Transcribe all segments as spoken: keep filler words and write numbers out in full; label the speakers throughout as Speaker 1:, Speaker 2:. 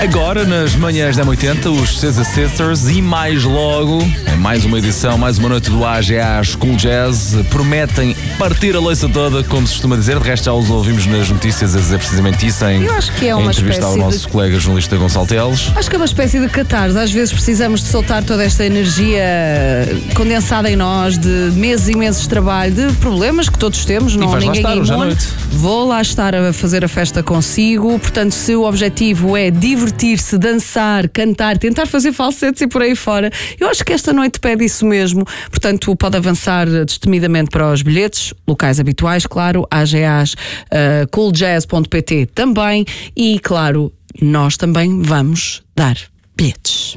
Speaker 1: Agora, nas manhãs da oitenta, os Cesar Sisters e mais logo, em mais uma edição, mais uma noite do A G A Cool Jazz, prometem partir a louça toda, como se costuma dizer. De resto, já os ouvimos nas notícias a dizer precisamente isso em,
Speaker 2: Eu acho que é uma
Speaker 1: em entrevista ao nosso
Speaker 2: de...
Speaker 1: colega jornalista Gonçalo Teles.
Speaker 2: Acho que é uma espécie de catarse. Às vezes precisamos de soltar toda esta energia condensada em nós, de meses e meses de trabalho, de problemas que todos temos, não ninguém é imune. Vou lá estar a fazer a festa consigo. Portanto, se o objetivo é divertir-se, dançar, cantar, tentar fazer falsetes e por aí fora, eu acho que esta noite pede isso mesmo. Portanto, pode avançar destemidamente para os bilhetes, locais habituais, claro, A G As, uh, cool jazz ponto pt também, e claro, nós também vamos dar bilhetes.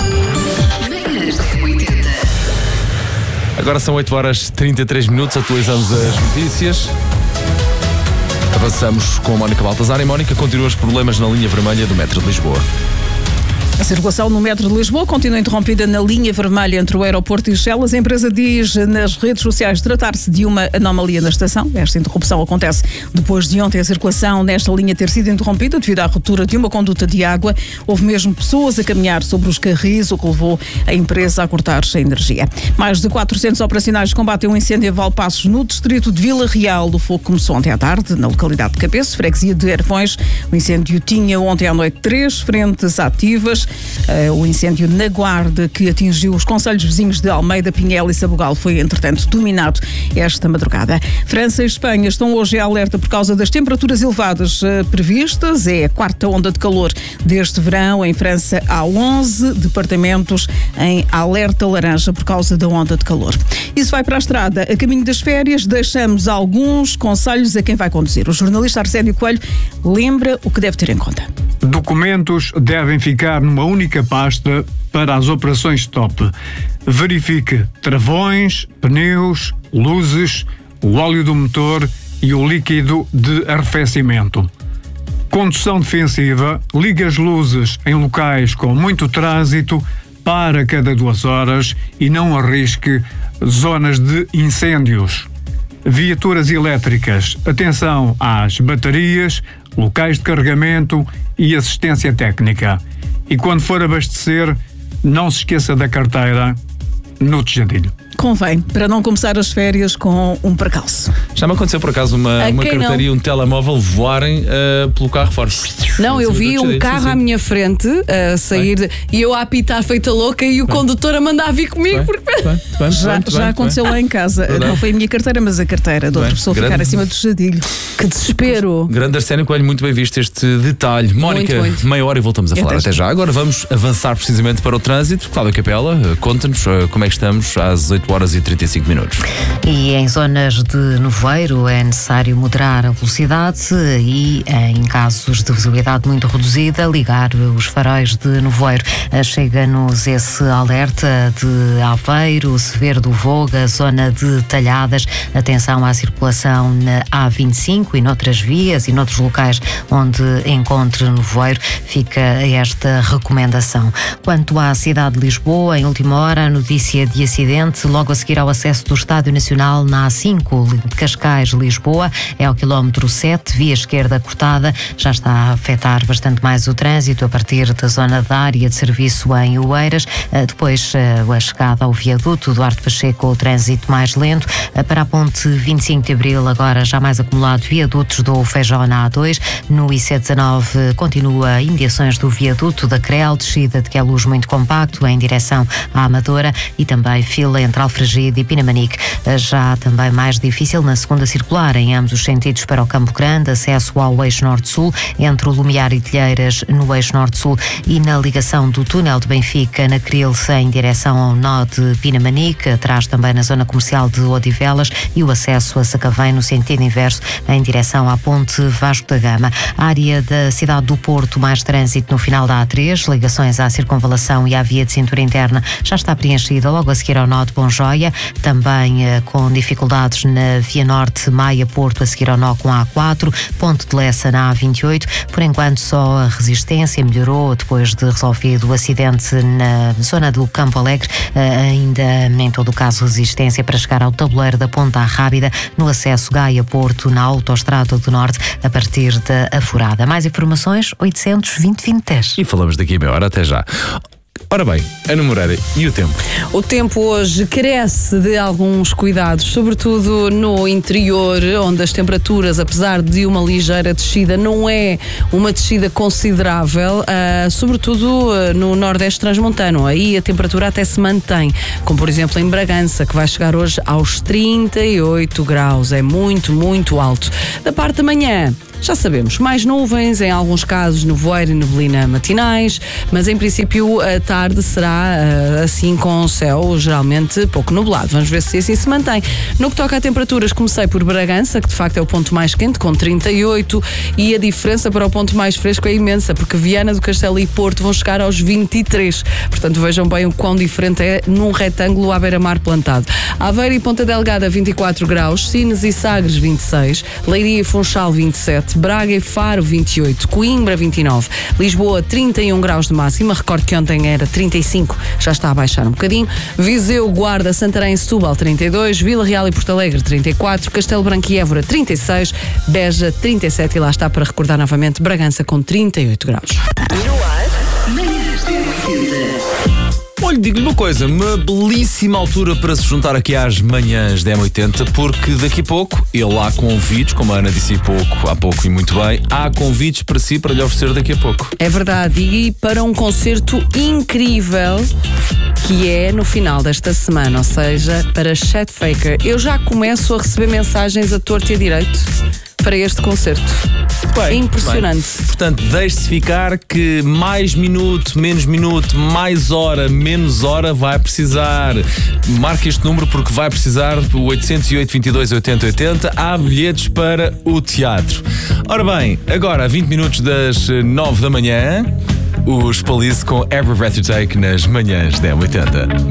Speaker 1: Agora são oito horas e trinta e três minutos, atualizamos as notícias. Avançamos com a Mónica Baltazar. E Mónica, continua os problemas na linha vermelha do metro de Lisboa.
Speaker 3: A circulação no metro de Lisboa continua interrompida na linha vermelha entre o aeroporto e Chelas. A empresa diz nas redes sociais tratar-se de uma anomalia na estação. Esta interrupção acontece depois de ontem a circulação nesta linha ter sido interrompida devido à ruptura de uma conduta de água. Houve mesmo pessoas a caminhar sobre os carris, o que levou a empresa a cortar a energia. Mais de quatrocentos operacionais combatem um incêndio em Valpaços, no distrito de Vila Real. O fogo começou ontem à tarde, na localidade de Cabeço, freguesia de Ervões. O incêndio tinha ontem à noite três frentes ativas. Uh, o incêndio na Guarda, que atingiu os concelhos vizinhos de Almeida, Pinhel e Sabugal, foi entretanto dominado esta madrugada. França e Espanha estão hoje em alerta por causa das temperaturas elevadas uh, previstas. É a quarta onda de calor deste verão. Em França há onze departamentos em alerta laranja por causa da onda de calor. Isso vai para a estrada. A caminho das férias, deixamos alguns conselhos a quem vai conduzir. O jornalista Arsénio Coelho lembra o que deve ter em conta.
Speaker 4: Documentos devem ficar numa única pasta para as operações stop. Verifique travões, pneus, luzes, o óleo do motor e o líquido de arrefecimento. Condução defensiva, ligue as luzes em locais com muito trânsito, para cada duas horas e não arrisque zonas de incêndios. Viaturas elétricas, atenção às baterias, locais de carregamento e assistência técnica. E quando for abastecer, não se esqueça da carteira no tejadilho.
Speaker 3: Convém, para não começar as férias com um percalço.
Speaker 1: Já me aconteceu por acaso uma, uma carteira e um telemóvel voarem uh, pelo carro fora.
Speaker 2: Não, eu vi um carro sim, sim. à minha frente a uh, sair de, e eu a apitar feita louca e o bem. condutor a mandar vir comigo.
Speaker 1: Bem,
Speaker 2: porque...
Speaker 1: bem, bem,
Speaker 3: já
Speaker 1: bem,
Speaker 3: já
Speaker 1: bem,
Speaker 3: aconteceu
Speaker 1: bem.
Speaker 3: lá em casa. Verdade. Não foi a minha carteira, mas a carteira de outra bem. pessoa Grande. ficar acima do jadilho.
Speaker 2: Que desespero.
Speaker 1: Grande Arsénio Coelho, muito bem visto este detalhe. Mónica, muito, muito. meia hora e voltamos a falar. Até já. Agora vamos avançar precisamente para o trânsito. Cláudia Capela, conta-nos uh, como é que estamos às oito horas e trinta e cinco minutos.
Speaker 5: E em zonas de nevoeiro é necessário moderar a velocidade e, em casos de visibilidade muito reduzida, ligar os faróis de nevoeiro. Chega-nos esse alerta de Aveiro, Severo do Voga, zona de Talhadas. Atenção à circulação na A vinte e cinco e noutras vias e noutros locais onde encontre nevoeiro. Fica esta recomendação. Quanto à cidade de Lisboa, em última hora, a notícia de acidente logo a seguir ao acesso do Estádio Nacional na A cinco de Cascais, Lisboa, é ao quilómetro sete, via esquerda cortada, já está a afetar bastante mais o trânsito a partir da zona da área de serviço em Oeiras, depois a chegada ao viaduto Duarte Pacheco, o trânsito mais lento, para a ponte vinte e cinco de Abril, agora já mais acumulado, viadutos do Feijó na A dois, no I C dezenove continua imediações do viaduto da Crel, descida de Queluz muito compacto em direção à Amadora e também fila entre Alfragide e Pinamanique. Já também mais difícil na segunda circular, em ambos os sentidos para o Campo Grande, acesso ao eixo norte-sul, entre o Lumiar e Telheiras no eixo norte-sul e na ligação do túnel de Benfica na Crilce em direção ao nó de Pinamanique, atrás também na zona comercial de Odivelas e o acesso a Sacavém no sentido inverso em direção à ponte Vasco da Gama. A área da cidade do Porto, mais trânsito no final da A três, ligações à circunvalação e à via de cintura interna já está preenchida logo a seguir ao nó de Bom Jorge Joia, também uh, com dificuldades na Via Norte, Maia-Porto, a seguir ao nó com a A quatro, Ponte de Lessa na A vinte e oito. Por enquanto só a resistência melhorou depois de resolvido o acidente na zona do Campo Alegre, uh, ainda em todo o caso resistência para chegar ao tabuleiro da Ponta Rábida no acesso Gaia-Porto na Autoestrada do Norte a partir da Afurada. Mais informações oitocentos, vinte, vinte, dez.
Speaker 1: E falamos daqui a meia hora, até já. Ora bem, Ana Moreira, e o tempo?
Speaker 2: O tempo hoje carece de alguns cuidados, sobretudo no interior, onde as temperaturas, apesar de uma ligeira descida, não é uma descida considerável, uh, sobretudo uh, no Nordeste Transmontano. Aí a temperatura até se mantém, como por exemplo em Bragança, que vai chegar hoje aos trinta e oito graus. É muito, muito alto. Da parte da manhã, já sabemos, mais nuvens, em alguns casos nevoeiro e neblina matinais, mas em princípio a tarde será uh, assim com o céu geralmente pouco nublado. Vamos ver se assim se mantém. No que toca a temperaturas, comecei por Bragança, que de facto é o ponto mais quente, com trinta e oito, e a diferença para o ponto mais fresco é imensa, porque Viana do Castelo e Porto vão chegar aos vinte e três. Portanto, vejam bem o quão diferente é num retângulo à beira-mar plantado. Aveiro e Ponta Delgada, vinte e quatro graus, Sines e Sagres, vinte e seis, Leiria e Funchal, vinte e sete, Braga e Faro, vinte e oito, Coimbra, vinte e nove, Lisboa, trinta e um graus de máxima. Recordo que ontem era trinta e cinco, já está a baixar um bocadinho. Viseu, Guarda, Santarém e Setúbal, trinta e dois, Vila Real e Porto Alegre, trinta e quatro, Castelo Branco e Évora, trinta e seis, Beja, trinta e sete, e lá está para recordar novamente Bragança com trinta e oito graus.
Speaker 1: No ar, manhãs da Olha, digo-lhe uma coisa, uma belíssima altura para se juntar aqui às manhãs da M oitenta, porque daqui a pouco, ele há convites, como a Ana disse há pouco, há pouco e muito bem, há convites para si para lhe oferecer daqui a pouco.
Speaker 2: É verdade, e para um concerto incrível que é no final desta semana, ou seja, para Chet Faker. Eu já começo a receber mensagens a torto e a direito para este concerto.
Speaker 1: Bem,
Speaker 2: é impressionante.
Speaker 1: Bem. Portanto, deixe-se ficar que mais minuto, menos minuto, mais hora, menos hora vai precisar. Marque este número porque vai precisar do oito zero oito, vinte e dois, oitenta, oitenta. Há bilhetes para o teatro. Ora bem, agora a vinte minutos das nove da manhã, os Police com Every Breath You Take nas manhãs da M oitenta.